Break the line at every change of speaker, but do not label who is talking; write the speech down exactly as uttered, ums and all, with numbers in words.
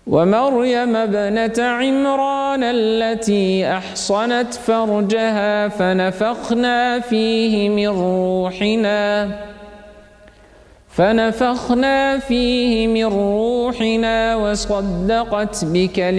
ومريم ابنة عمران التي أحصنت فرجها فنفخنا فيه من روحنا فنفخنا فيه من روحنا وصدقت بكلمة